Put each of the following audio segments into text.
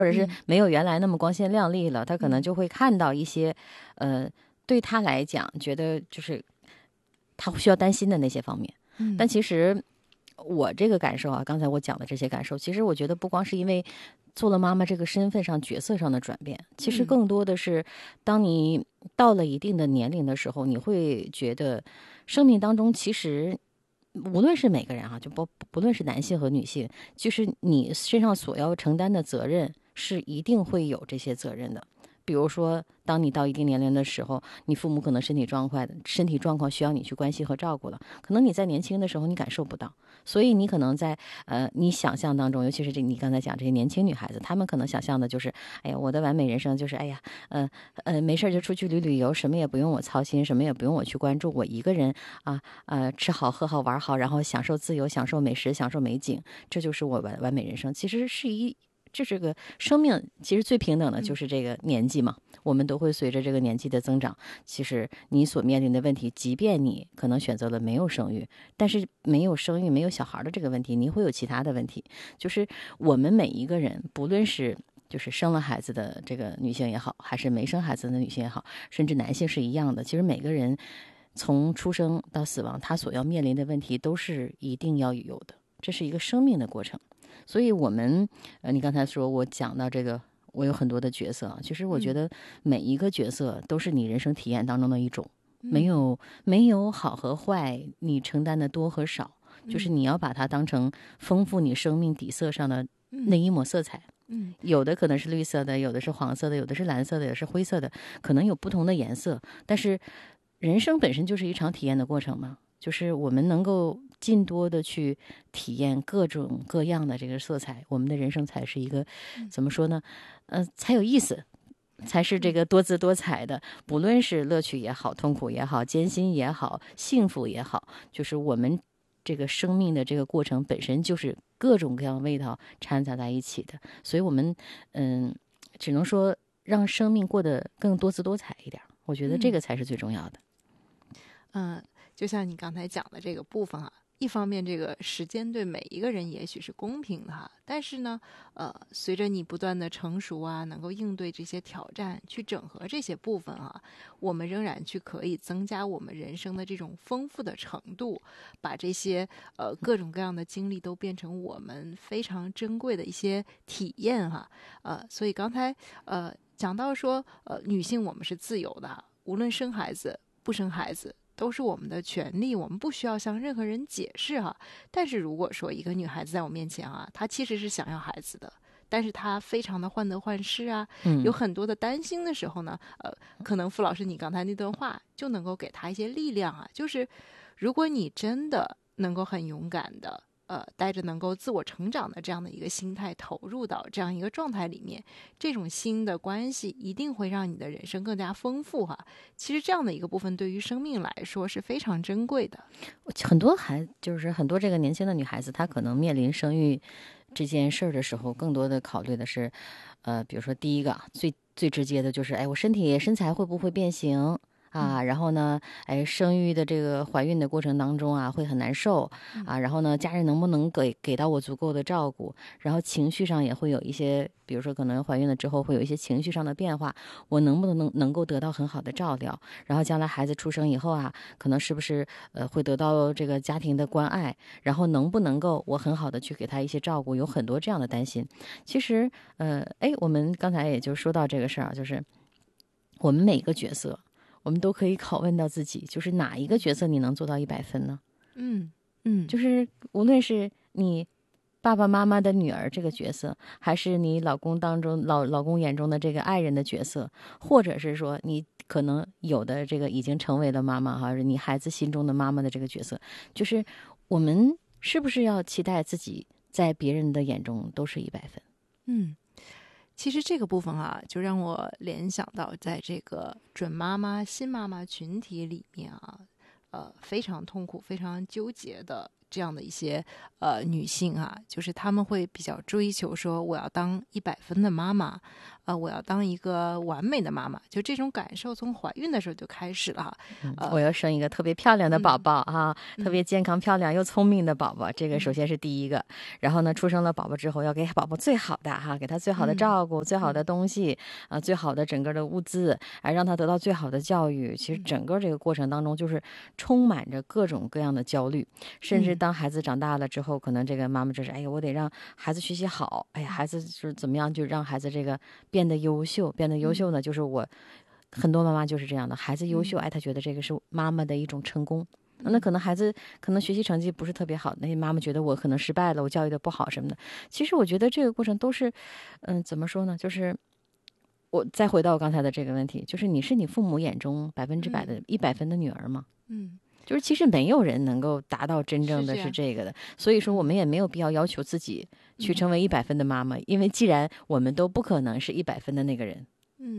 或者是没有原来那么光鲜亮丽了，他可能就会看到一些对他来讲觉得就是他需要担心的那些方面。但其实我这个感受啊，刚才我讲的这些感受，其实我觉得不光是因为做了妈妈这个身份上角色上的转变，其实更多的是当你到了一定的年龄的时候，你会觉得生命当中其实无论是每个人就不论是男性和女性，就是你身上所要承担的责任是一定会有这些责任的。比如说当你到一定年龄的时候，你父母可能身体状况需要你去关心和照顾了，可能你在年轻的时候你感受不到，所以你可能在你想象当中，尤其是你刚才讲这些年轻女孩子，她们可能想象的就是哎呀，我的完美人生就是哎呀没事就出去旅游，什么也不用我操心，什么也不用我去关注，我一个人吃好喝好玩好，然后享受自由，享受美食，享受美景，这就是我完美人生。其实是这个生命其实最平等的就是这个年纪嘛，我们都会随着这个年纪的增长，其实你所面临的问题，即便你可能选择了没有生育，但是没有生育没有小孩的这个问题，你会有其他的问题。就是我们每一个人，不论是就是生了孩子的这个女性也好，还是没生孩子的女性也好，甚至男性是一样的，其实每个人从出生到死亡，他所要面临的问题都是一定要有的，这是一个生命的过程。所以我们你刚才说我讲到这个，我有很多的角色，其实我觉得每一个角色都是你人生体验当中的一种，没有好和坏，你承担的多和少，就是你要把它当成丰富你生命底色上的那一抹色彩。有的可能是绿色的，有的是黄色的，有的是蓝色的，有的是灰色的，可能有不同的颜色，但是人生本身就是一场体验的过程嘛，就是我们能够尽多的去体验各种各样的这个色彩，我们的人生才是一个怎么说呢才有意思，才是这个多姿多彩的，不论是乐趣也好，痛苦也好，艰辛也好，幸福也好，就是我们这个生命的这个过程本身就是各种各样味道掺杂在一起的，所以我们只能说让生命过得更多姿多彩一点，我觉得这个才是最重要的。 就像你刚才讲的这个部分一方面这个时间对每一个人也许是公平的但是呢随着你不断的成熟能够应对这些挑战，去整合这些部分我们仍然去可以增加我们人生的这种丰富的程度，把这些各种各样的经历都变成我们非常珍贵的一些体验所以刚才讲到说女性我们是自由的，无论生孩子不生孩子都是我们的权利，我们不需要向任何人解释但是如果说一个女孩子在我面前她其实是想要孩子的，但是她非常的患得患失有很多的担心的时候呢可能傅老师你刚才那段话就能够给她一些力量就是如果你真的能够很勇敢的带着能够自我成长的这样的一个心态投入到这样一个状态里面，这种新的关系一定会让你的人生更加丰富其实这样的一个部分对于生命来说是非常珍贵的。 很多就是很多这个年轻的女孩子，她可能面临生育这件事儿的时候，更多的考虑的是比如说第一个最直接的就是我身材会不会变形然后呢生育的这个怀孕的过程当中会很难受然后呢家人能不能给到我足够的照顾，然后情绪上也会有一些，比如说可能怀孕了之后会有一些情绪上的变化，我能不能够得到很好的照料，然后将来孩子出生以后可能是不是会得到这个家庭的关爱，然后能不能够我很好的去给他一些照顾，有很多这样的担心。其实我们刚才也就说到这个事儿就是我们每一个角色我们都可以拷问到自己，就是哪一个角色你能做到100分呢？就是无论是你爸爸妈妈的女儿这个角色，还是你老公老公眼中的这个爱人的角色，或者是说你可能有的这个已经成为了妈妈你孩子心中的妈妈的这个角色，就是我们是不是要期待自己在别人的眼中都是100分？ 其实这个部分就让我联想到在这个准妈妈新妈妈群体里面非常痛苦非常纠结的这样的一些女性就是她们会比较追求说我要当100分的妈妈我要当一个完美的妈妈，就这种感受从怀孕的时候就开始了哈。 我要生一个特别漂亮的宝宝啊，特别健康漂亮又聪明的宝宝，这个首先是第一个。然后呢，出生了宝宝之后，要给宝宝最好的哈，给他最好的照顾，最好的东西最好的整个的物资，让他得到最好的教育。其实整个这个过程当中，就是充满着各种各样的焦虑，甚至当孩子长大了之后，可能这个妈妈就是哎呀，我得让孩子学习好，哎呀，孩子就是怎么样，就让孩子这个变得优秀，变得优秀呢，就是我很多妈妈就是这样的，孩子优秀，哎，她觉得这个是妈妈的一种成功。那可能孩子可能学习成绩不是特别好，那妈妈觉得我可能失败了，我教育的不好什么的。其实我觉得这个过程都是，怎么说呢？就是我再回到我刚才的这个问题，就是你是你父母眼中100%的100分的女儿吗？就是其实没有人能够达到真正的是这个的，所以说我们也没有必要要求自己去成为100分的妈妈，因为既然我们都不可能是100分的那个人。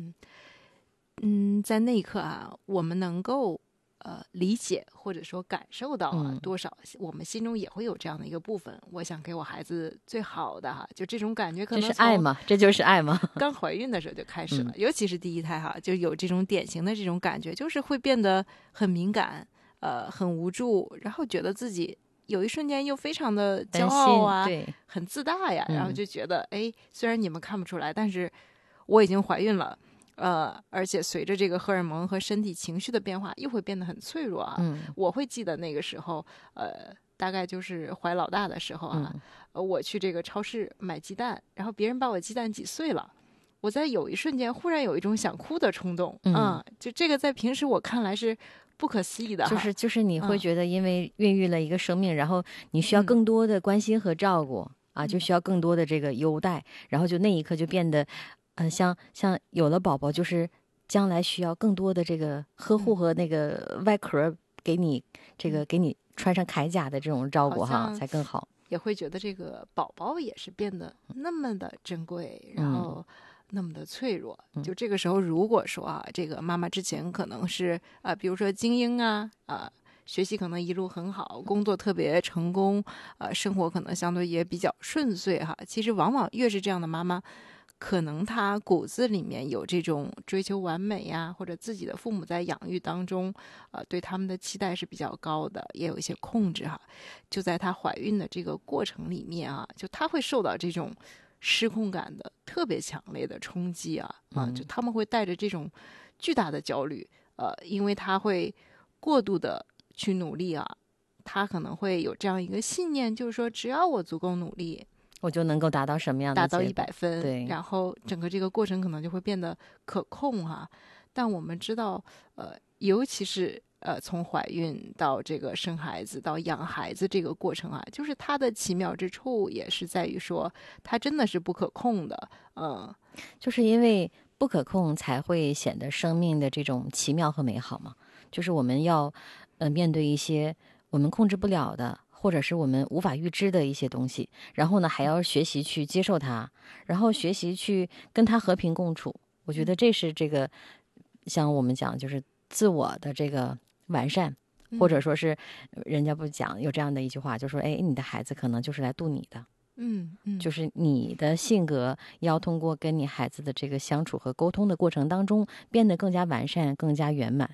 在那一刻啊，我们能够理解或者说感受到多少，我们心中也会有这样的一个部分，我想给我孩子最好的哈，就这种感觉可能这是爱吗？这就是爱吗？ 刚怀孕的时候就开始了，尤其是第一胎哈，就有这种典型的这种感觉，就是会变得很敏感，很无助，然后觉得自己有一瞬间又非常的骄傲啊， 对， 很自大呀，然后就觉得虽然你们看不出来，但是我已经怀孕了。而且随着这个荷尔蒙和身体情绪的变化，又会变得很脆弱啊。我会记得那个时候，大概就是怀老大的时候啊，我去这个超市买鸡蛋，然后别人把我鸡蛋挤碎了，我在有一瞬间忽然有一种想哭的冲动。就这个在平时我看来是不可思议的， 就是你会觉得因为孕育了一个生命，然后你需要更多的关心和照顾就需要更多的这个优待，然后就那一刻就变得像有了宝宝，就是将来需要更多的这个呵护和那个外壳给你这个给你穿上铠甲的这种照顾哈，才更好。 也会觉得这个宝宝也是变得那么的珍贵，然后那么的脆弱。就这个时候，如果说这个妈妈之前可能是比如说精英学习可能一路很好，工作特别成功，生活可能相对也比较顺遂哈。其实往往越是这样的妈妈，可能他骨子里面有这种追求完美呀，或者自己的父母在养育当中，对他们的期待是比较高的，也有一些控制哈。就在她怀孕的这个过程里面就她会受到这种失控感的特别强烈的冲击就他们会带着这种巨大的焦虑，因为她会过度的去努力她可能会有这样一个信念，就是说只要我足够努力， 我就能够达到什么样的达到100分， 对， 然后整个这个过程可能就会变得可控但我们知道，尤其是从怀孕到这个生孩子到养孩子这个过程就是它的奇妙之处也是在于说，它真的是不可控的， 就是因为不可控才会显得生命的这种奇妙和美好嘛。就是我们要面对一些我们控制不了的，或者是我们无法预知的一些东西，然后呢还要学习去接受它，然后学习去跟它和平共处。我觉得这是这个像我们讲就是自我的这个完善，或者说是人家不讲有这样的一句话，就说你的孩子可能就是来度你的。就是你的性格要通过跟你孩子的这个相处和沟通的过程当中变得更加完善，更加圆满。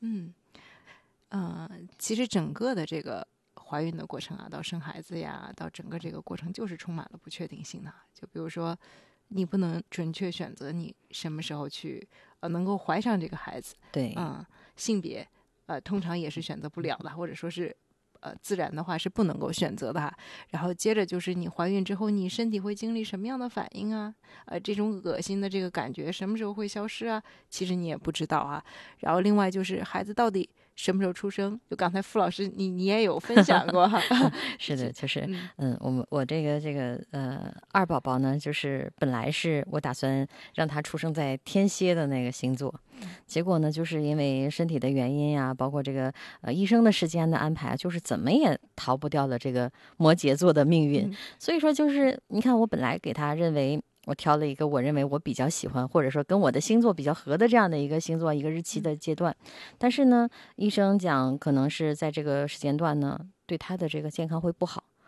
其实整个的这个怀孕的过程到生孩子呀，到整个这个过程就是充满了不确定性的。就比如说，你不能准确选择你什么时候去能够怀上这个孩子， 对， 性别通常也是选择不了的，或者说是自然的话是不能够选择的然后接着就是你怀孕之后，你身体会经历什么样的反应这种恶心的这个感觉什么时候会消失其实你也不知道然后另外就是孩子到底什么时候出生？就刚才傅老师你也有分享过是的，就是我这个二宝宝呢，就是本来是我打算让他出生在天蝎的那个星座，结果呢，就是因为身体的原因呀，包括这个医生的时间的安排，就是怎么也逃不掉了这个摩羯座的命运。所以说，就是你看，我本来给他认为。我挑了一个我认为我比较喜欢，或者说跟我的星座比较合的这样的一个星座，一个日期的阶段。但是呢，医生讲可能是在这个时间段呢，对他的这个健康会不好。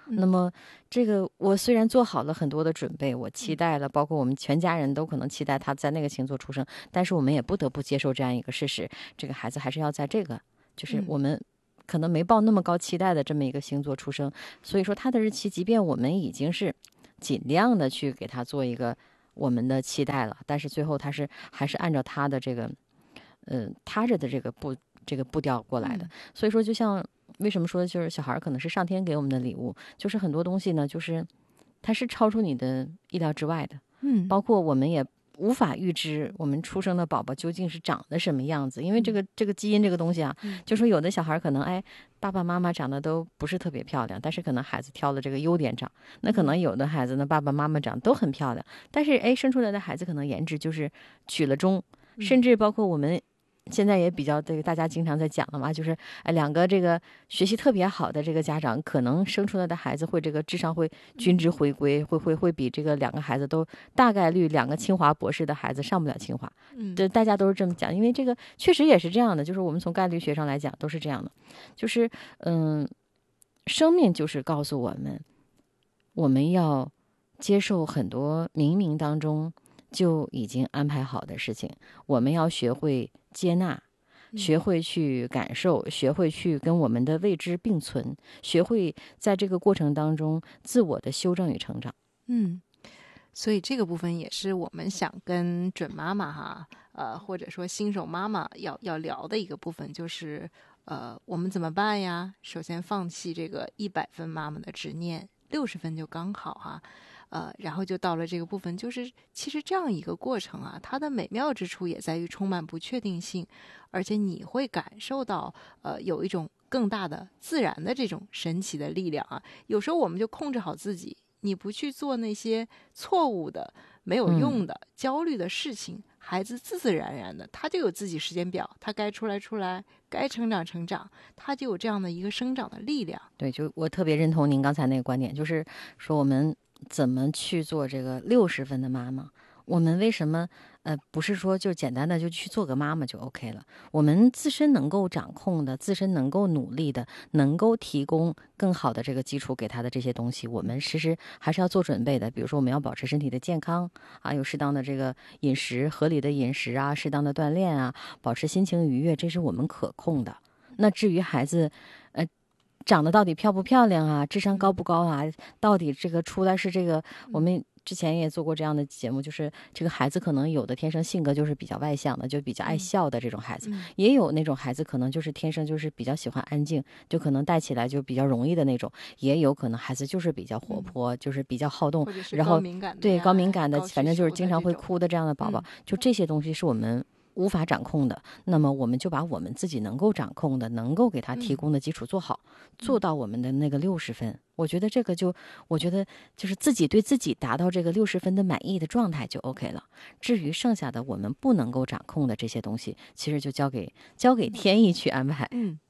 那么这个我虽然做好了很多的准备，我期待了，包括我们全家人都可能期待他在那个星座出生，但是我们也不得不接受这样一个事实，这个孩子还是要在这个就是我们可能没抱那么高期待的这么一个星座出生。所以说他的日期即便我们已经是尽量的去给他做一个我们的期待了，但是最后他还是按照他的这个他着的这个步调过来的。所以说就像为什么说就是小孩可能是上天给我们的礼物，就是很多东西呢就是它是超出你的意料之外的。包括我们也无法预知我们出生的宝宝究竟是长得什么样子，因为这个基因这个东西啊，就说有的小孩可能爸爸妈妈长得都不是特别漂亮，但是可能孩子挑了这个优点长，那可能有的孩子呢爸爸妈妈长得都很漂亮，但是生出来的孩子可能颜值就是取了中，甚至包括我们现在也比较这个大家经常在讲的嘛，就是两个这个学习特别好的这个家长，可能生出来的孩子会这个智商会均值回归，会比这个两个孩子都大概率两个清华博士的孩子上不了清华。这大家都是这么讲，因为这个确实也是这样的，就是我们从概率学上来讲都是这样的，就是生命就是告诉我们要接受很多冥冥当中就已经安排好的事情，我们要学会接纳，学会去感受，学会去跟我们的未知并存，学会在这个过程当中自我的修正与成长。 所以这个部分也是我们想跟准妈妈哈，或者说新手妈妈要聊的一个部分，就是我们怎么办呀？首先放弃这个100分妈妈的执念，60分就刚好哈。然后就到了这个部分，就是其实这样一个过程啊，它的美妙之处也在于充满不确定性，而且你会感受到有一种更大的自然的这种神奇的力量啊。有时候我们就控制好自己，你不去做那些错误的、没有用的、焦虑的事情，孩子自自然然的他就有自己时间表，他该出来，该成长，他就有这样的一个生长的力量。 对，就我特别认同您刚才那个观点，就是说我们怎么去做这个60分的妈妈？我们为什么不是说就简单的就去做个妈妈就 OK 了？我们自身能够掌控的，自身能够努力的，能够提供更好的这个基础给他的这些东西，我们其实还是要做准备的。比如说我们要保持身体的健康啊，有适当的这个饮食，合理的饮食啊，适当的锻炼啊，保持心情愉悦，这是我们可控的。那至于孩子长得到底漂不漂亮啊，智商高不高啊，到底这个出来是这个，我们之前也做过这样的节目，就是这个孩子可能有的天生性格就是比较外向的，就比较爱笑的这种孩子，也有那种孩子可能就是天生就是比较喜欢安静，就可能带起来就比较容易的那种，也有可能孩子就是比较活泼，就是比较好动，然后对高敏感的，反正就是经常会哭的这样的宝宝，就这些东西是我们无法掌控的，那么我们就把我们自己能够掌控的，能够给他提供的基础做好，做到我们的那个60分。我觉得这个我觉得就是自己对自己达到这个60分的满意的状态就 OK 了。至于剩下的我们不能够掌控的这些东西，其实就交给天意去安排。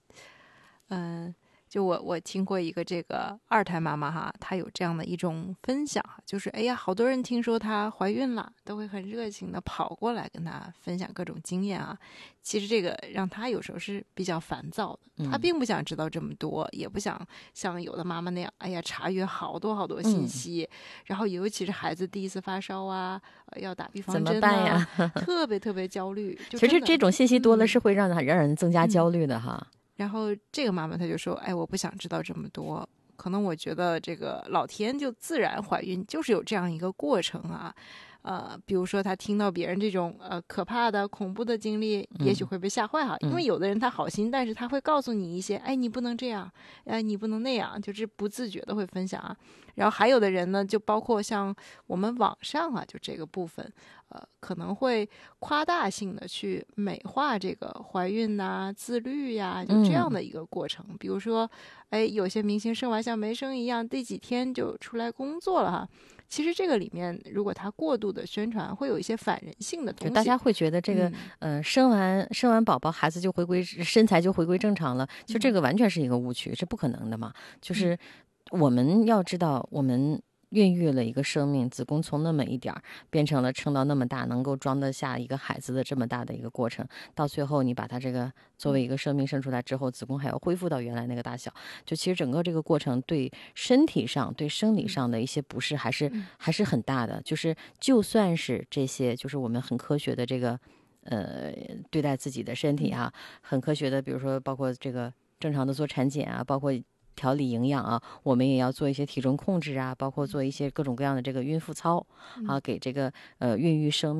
就我听过一个这个2胎妈妈哈，她有这样的一种分享，就是哎呀，好多人听说她怀孕了，都会很热情的跑过来跟她分享各种经验啊。其实这个让她有时候是比较烦躁的，她并不想知道这么多，也不想像有的妈妈那样，哎呀，查阅好多信息，然后尤其是孩子第一次发烧啊，要打预防针啊， 怎么办呀？ 特别焦虑。 其实这种信息多了是会让人增加焦虑的哈。 然后这个妈妈她就说，哎，我不想知道这么多，可能我觉得这个老天就自然怀孕就是有这样一个过程啊。比如说她听到别人这种可怕的恐怖的经历，也许会被吓坏哈，因为有的人他好心，但是他会告诉你一些，哎，你不能这样，哎，你不能那样，就是不自觉的会分享啊。然后还有的人呢，就包括像我们网上啊，就这个部分，可能会夸大性的去美化这个怀孕呐、自律呀，就这样的一个过程。比如说，哎，有些明星生完像没生一样，第几天就出来工作了哈。其实这个里面，如果他过度的宣传，会有一些反人性的东西。 大家会觉得这个，生完宝宝，孩子就身材就回归正常了，就这个完全是一个误区，是不可能的嘛。就是我们要知道，我们孕育了一个生命，子宫从那么一点儿变成了撑到那么大，能够装得下一个孩子的这么大的一个过程，到最后你把它这个作为一个生命生出来之后，子宫还要恢复到原来那个大小，就其实整个这个过程对身体上对生理上的一些不适还是很大的。就是就算是这些就是我们很科学的这个对待自己的身体啊，很科学的，比如说包括这个正常的做产检啊，包括调理营养啊，我们也要做一些体重控制啊，包括做一些各种各样的这个孕妇操啊，给这个孕育生命